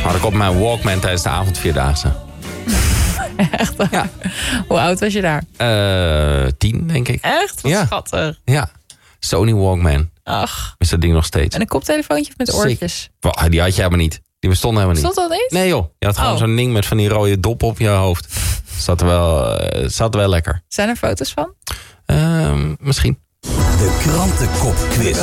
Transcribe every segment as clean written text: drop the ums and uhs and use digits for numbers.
Had ik op mijn Walkman tijdens de avondvierdaagse. Echt? Ja. Hoe oud was je daar? 10, denk ik. Echt? Wat schattig. Ja. Sony Walkman. Ach. Is dat ding nog steeds. En een koptelefoontje met oortjes. Wow, die had je helemaal niet. Die bestond helemaal niet. Stond dat niet? Nee joh. Je had gewoon zo'n ding met van die rode dop op je hoofd. Zat wel lekker. Zijn er foto's van? Misschien. De krantenkopquiz.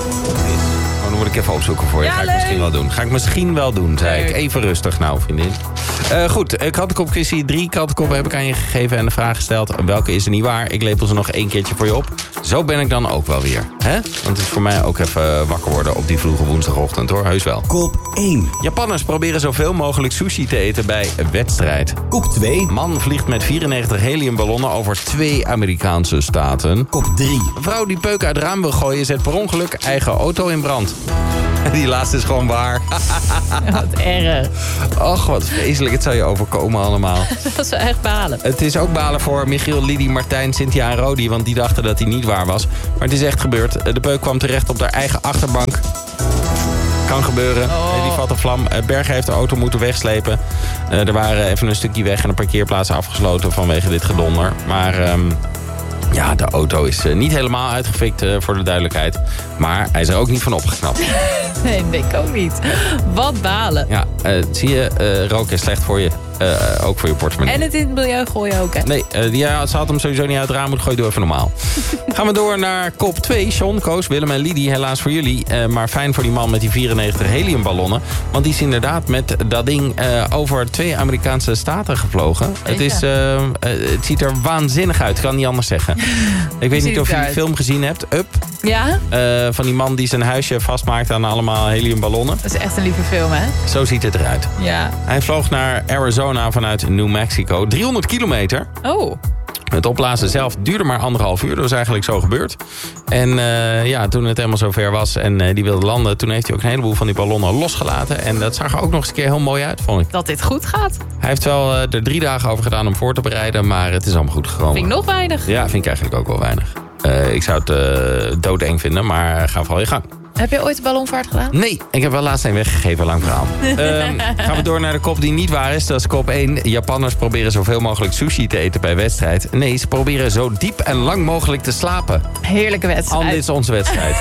Oh, dan moet ik even opzoeken voor je. Ja, Ga ik leuk. misschien wel doen. Ga ik misschien wel doen, zei ik. Even rustig nou, vriendin. Goed, krantenkopquizzie. 3 krantenkoppen heb ik aan je gegeven en de vraag gesteld. Welke is er niet waar? Ik lepel ze nog 1 keertje voor je op. Zo ben ik dan ook wel weer. Hè? Want het is voor mij ook even wakker worden op die vroege woensdagochtend hoor. Heus wel. Kop 1. Japanners proberen zoveel mogelijk sushi te eten bij een wedstrijd. Kop 2. Man vliegt met 94 heliumballonnen over 2 Amerikaanse staten. Kop 3. Een vrouw die peuk uit het raam wil gooien zet per ongeluk eigen auto in brand. Die laatste is gewoon waar. Wat erg. Och, wat vreselijk. Het zou je overkomen allemaal. Dat is wel echt balen. Het is ook balen voor Michiel, Lidie, Martijn, Cynthia en Rodi. Want die dachten dat hij niet waar was. Maar het is echt gebeurd. De peuk kwam terecht op haar eigen achterbank. Kan gebeuren. Nee, die vat op vlam. Berger heeft de auto moeten wegslepen. Er waren even een stukje weg en een parkeerplaats afgesloten vanwege dit gedonder. Maar ja, de auto is niet helemaal uitgefikt voor de duidelijkheid. Maar hij is er ook niet van opgeknapt. Nee, ik ook niet. Wat balen. Ja, zie je, roken is slecht voor je. Ook voor je portemonnee. En het in het milieu gooien ook, hè? Nee, ze had hem sowieso niet uit het raam moeten gooien. Doe even normaal. Gaan we door naar kop 2. John, Koos, Willem en Lidie. Helaas voor jullie. Maar fijn voor die man met die 94 heliumballonnen. Want die is inderdaad met dat ding over 2 Amerikaanse staten gevlogen. Het ziet er waanzinnig uit. Ik kan niet anders zeggen. Ik weet niet of je die film gezien hebt. Up. Ja? Van die man die zijn huisje vastmaakt aan allemaal heliumballonnen. Dat is echt een lieve film, hè? Zo ziet het eruit. Ja. Hij vloog naar Arizona vanuit New Mexico. 300 kilometer. Oh. Het opblazen zelf duurde maar 1,5 uur. Dat was eigenlijk zo gebeurd. En toen het helemaal zover was en die wilde landen... toen heeft hij ook een heleboel van die ballonnen losgelaten. En dat zag er ook nog eens een keer heel mooi uit, vond ik. Dat dit goed gaat. Hij heeft wel er 3 dagen over gedaan om voor te bereiden... maar het is allemaal goed gekomen. Vind ik nog weinig. Ja, vind ik eigenlijk ook wel weinig. Ik zou het doodeng vinden, maar ga vooral je gang. Heb je ooit de ballonvaart gedaan? Nee, ik heb wel laatst een weggegeven, lang verhaal. Gaan we door naar de kop die niet waar is. Dat is kop 1. Japanners proberen zoveel mogelijk sushi te eten bij wedstrijd. Nee, ze proberen zo diep en lang mogelijk te slapen. Heerlijke wedstrijd. Dit is onze wedstrijd.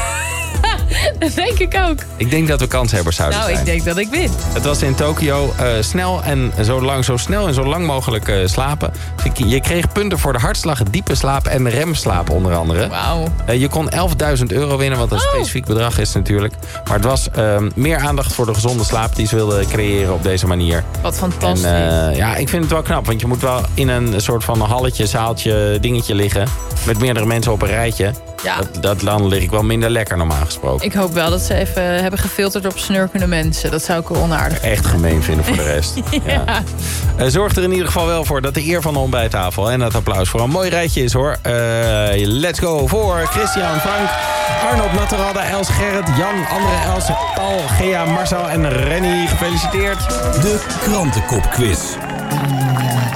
Dat denk ik ook. Ik denk dat we kanshebbers zouden zijn. Nou, ik denk dat ik win. Het was in Tokio zo snel en zo lang mogelijk slapen. Je kreeg punten voor de hartslag, diepe slaap en remslaap onder andere. Wauw. Je kon €11.000 winnen, wat een specifiek bedrag is natuurlijk. Maar het was meer aandacht voor de gezonde slaap die ze wilden creëren op deze manier. Wat fantastisch. En, ik vind het wel knap, want je moet wel in een soort van halletje, zaaltje, dingetje liggen. Met meerdere mensen op een rijtje. Ja. Dan lig ik wel minder lekker normaal gesproken. Ik hoop wel dat ze even hebben gefilterd op snurkende mensen. Dat zou ik wel onaardig vinden. Echt gemeen vinden voor de rest. Ja. Zorg er in ieder geval wel voor dat de eer van de ontbijttafel en het applaus voor een mooi rijtje is hoor. Let's go voor Christian, Frank, Arnold, Naturalda, Els, Gerrit, Jan, Andere Els, Paul, Gea, Marcel en Rennie. Gefeliciteerd. De krantenkopquiz.